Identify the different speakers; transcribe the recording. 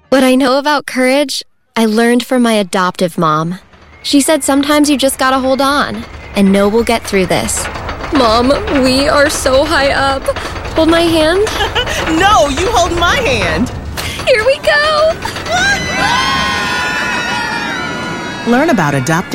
Speaker 1: What I know about courage, I learned from my adoptive mom. She said sometimes you just gotta hold on, and know we'll get through this. Mom, we are so high up. Hold my hand.
Speaker 2: No, you hold my hand.
Speaker 1: Here we go.
Speaker 2: Learn about adopting